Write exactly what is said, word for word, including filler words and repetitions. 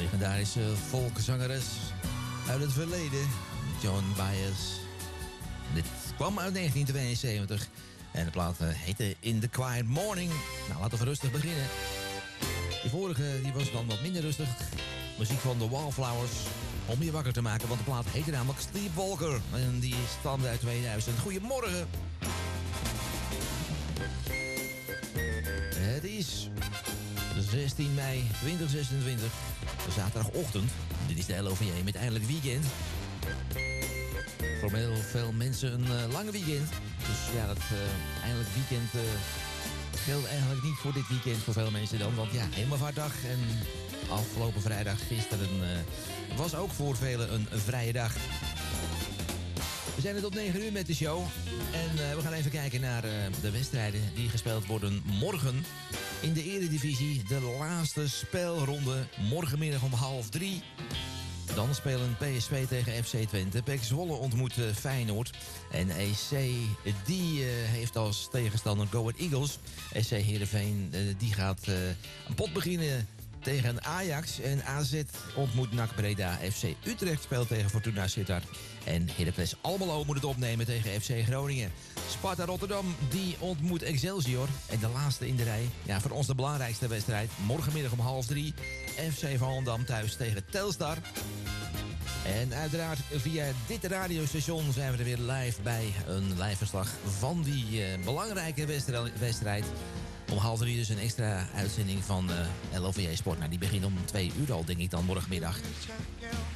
Legendarische volkszangeres uit het verleden, Joan Baez. Dit kwam uit negentien tweeënzeventig en de plaat heette In the Quiet Morning. Nou, laten we rustig beginnen. Die vorige die was dan wat minder rustig. Muziek van The Wallflowers. Om je wakker te maken, want de plaat heette namelijk Sleepwalker. En die stamde uit tweeduizend. Goedemorgen. Het is zestien mei tweeduizend zesentwintig. Zaterdagochtend. Dit is de L O V J met eindelijk weekend. Voor heel veel mensen een uh, lang weekend. Dus ja, dat uh, eindelijk weekend uh, geldt eigenlijk niet voor dit weekend voor veel mensen dan. Want ja, Hemelvaartdag en afgelopen vrijdag gisteren uh, was ook voor velen een, een vrije dag. We zijn er tot negen uur met de show. En uh, we gaan even kijken naar uh, de wedstrijden die gespeeld worden morgen. In de Eredivisie, de laatste speelronde. Morgenmiddag om half drie. Dan spelen P S V tegen F C Twente. P E C Zwolle ontmoet uh, Feyenoord. En E C die uh, heeft als tegenstander Go Ahead Eagles. S C Heerenveen uh, die gaat uh, een pot beginnen tegen Ajax. En A Z ontmoet N A C Breda. F C Utrecht speelt tegen Fortuna Sittard. En Heracles Almelo moet het opnemen tegen F C Groningen. Sparta Rotterdam die ontmoet Excelsior. En de laatste in de rij, ja, voor ons de belangrijkste wedstrijd. Morgenmiddag om half drie. F C Volendam thuis tegen Telstar. En uiteraard via dit radiostation zijn we er weer live bij. Een live verslag van die uh, belangrijke wedstrijd. Om half drie dus een extra uitzending van uh, L O V J Sport. Nou, die begint om twee uur al, denk ik dan, morgenmiddag.